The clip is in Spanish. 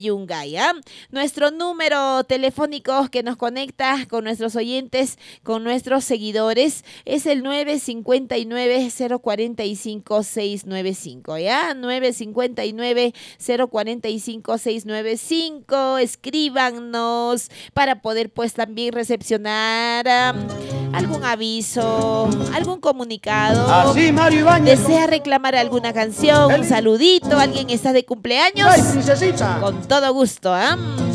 Yungay, ¿ah? Nuestro número telefónico que nos conecta con nuestros oyentes, con nuestros seguidores, es el 959-045-695, ¿ya? 959-045-695. Escríbanos para poder pues también recepcionar algún aviso, algún comunicado. Así, Mario Ibáñez. ¿Desea reclamar alguna canción, un saludito, alguien está de cumpleaños? ¡Ay, princesita! Con todo gusto, ¿ah?